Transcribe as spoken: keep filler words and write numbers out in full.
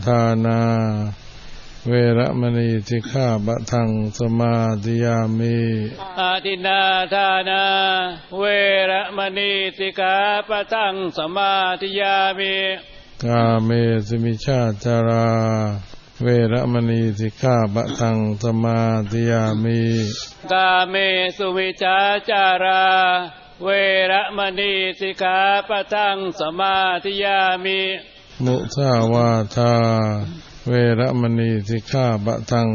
ทานาเวระมณีสิกขาปะทังสมาธิยามิอาทินนาทานาเวระมณีสิกขาปะทังสมาธิยามิกาเมสุมิชฌาจาราเวระมณีสิกขาปะทังสมาธิยามิกาเมสุมิชฌาจาราเวระมณีสิกขาปะทังสมาธิยามิมุสาวาทาเวระมณีสิกขาปะทัง